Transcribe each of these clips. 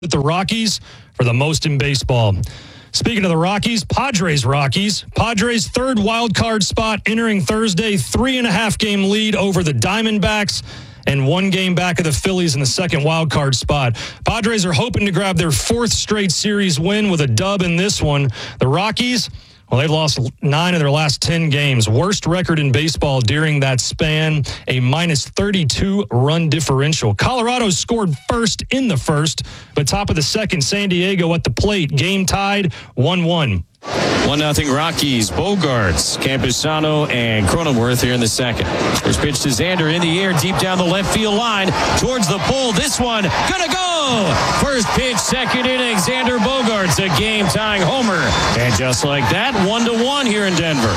with the Rockies for the most in baseball. Speaking of the Rockies, Padres. Padres' third wild card spot entering Thursday, 3.5 game lead over the Diamondbacks and 1 game back of the Phillies in the second wild card spot. Padres are hoping to grab their 4th straight series win with a dub in this one. The Rockies, well, they've lost 9 of their last 10 games. Worst record in baseball during that span, a -32 run differential. Colorado scored first in the first, but top of the second, San Diego at the plate. Game tied 1-1. 1-0 Rockies. Bogarts, Campusano, and Cronenworth here in the second. First pitch to Xander in the air, deep down the left field line, towards the pole. This one, gonna go! First pitch, second inning, Xander Bogarts, a game-tying homer. And just like that, 1-1 here in Denver.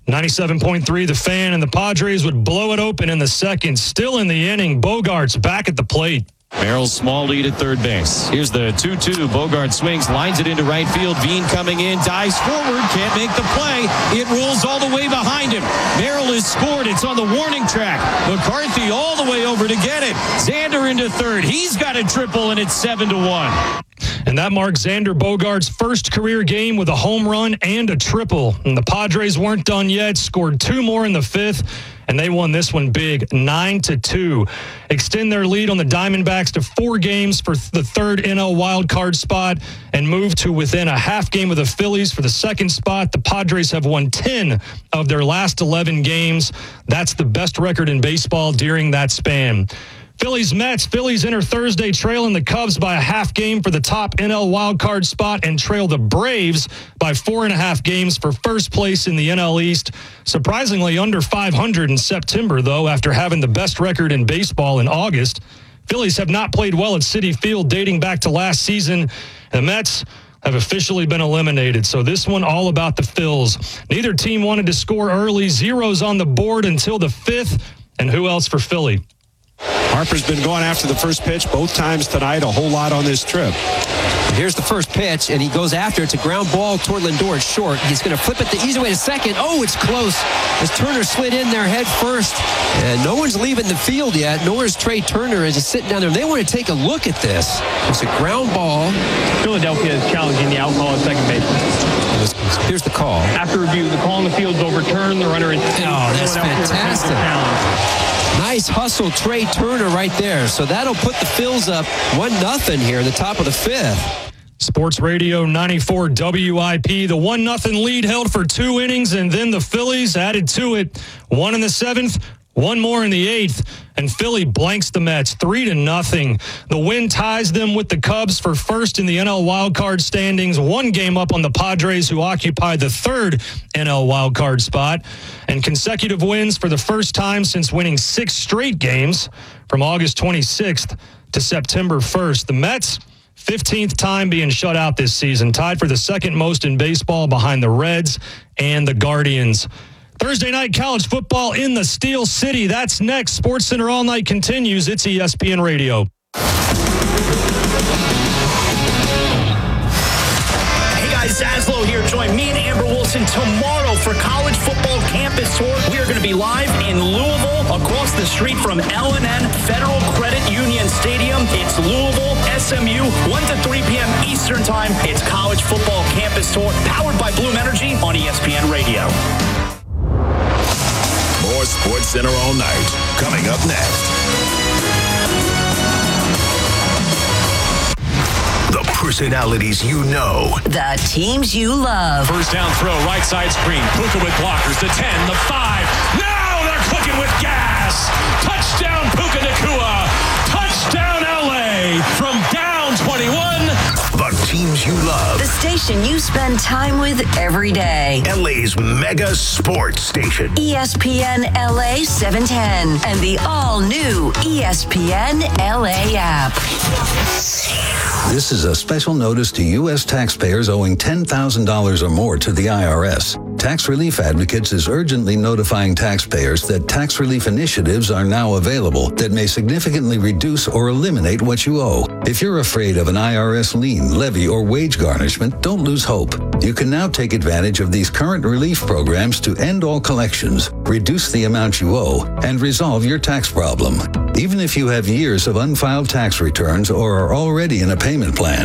97.3 The Fan, and the Padres would blow it open in the second. Still in the inning, Bogarts back at the plate. Merrill's small lead at third base. Here's the 2-2. Bogart swings, lines it into right field. Veen coming in, dives forward, can't make the play. It rolls all the way behind him. Merrill is scored. It's on the warning track. McCarthy all the way over to get it. Xander into third. He's got a triple, and it's 7-1. And that marks Xander Bogarts' first career game with a home run and a triple. And the Padres weren't done yet, scored 2 more in the 5th, and they won this one big, 9-2. Extend their lead on the Diamondbacks to 4 games for the third NL wildcard spot and move to within a half game of the Phillies for the second spot. The Padres have won 10 of their last 11 games. That's the best record in baseball during that span. Phillies-Mets. Phillies enter Thursday trailing the Cubs by a half game for the top NL wildcard spot and trail the Braves by 4.5 games for first place in the NL East. Surprisingly under 500 in September, though, after having the best record in baseball in August. Phillies have not played well at Citi Field dating back to last season. The Mets have officially been eliminated. So this one all about the Phils. Neither team wanted to score early. Zeros on the board until the 5th. And who else for Philly? Harper's been going after the first pitch both times tonight, a whole lot on this trip. Here's the first pitch, and he goes after it. It's a ground ball toward Lindor. It's short. He's going to flip it the easy way to second. Oh, it's close. As Turner slid in there head first. And no one's leaving the field yet, nor is Trey Turner as he's sitting down there. They want to take a look at this. It's a ground ball. Philadelphia is challenging the out call at second base. Here's the call. After review, the call on the field is overturned. The runner is... Oh, that's fantastic. Nice hustle, Trey Turner right there. So that'll put the Phils up 1-0 here in the top of the 5th. Sports Radio 94 WIP. The 1-0 lead held for 2 innings, and then the Phillies added to it. 1 in the 7th, 1 more in the 8th, and Philly blanks the Mets 3-0. The win ties them with the Cubs for first in the NL wildcard standings, 1 game up on the Padres, who occupy the 3rd NL wildcard spot, and consecutive wins for the first time since winning 6 straight games from August 26th to September 1st. The Mets, 15th time being shut out this season, tied for the second most in baseball behind the Reds and the Guardians. Thursday night college football in the Steel City. That's next. SportsCenter All Night continues. It's ESPN Radio. Hey guys, Zaslow here. Join me and Amber Wilson tomorrow for College Football Campus Tour. We are going to be live in Louisville, across the street from L&N Federal Credit Union Stadium. It's Louisville, SMU, 1 to 3 p.m. Eastern Time. It's College Football Campus Tour, powered by Bloom Energy on ESPN Radio. More SportsCenter All Night coming up next. The personalities you know. The teams you love. First down throw, right side screen. Puka with blockers. The 10, the 5. Now they're cooking with gas. Touchdown Puka Nacua. Touchdown LA from down 21. The teams you love. The station you spend time with every day. LA's mega sports station. ESPN LA 710 and the all-new ESPN LA app. This is a special notice to U.S. taxpayers owing $10,000 or more to the IRS. Tax Relief Advocates is urgently notifying taxpayers that tax relief initiatives are now available that may significantly reduce or eliminate what you owe. If you're afraid of an IRS lien, levy, or wage garnishment, don't lose hope. You can now take advantage of these current relief programs to end all collections, reduce the amount you owe, and resolve your tax problem. Even if you have years of unfiled tax returns or are already in a payment payment plan.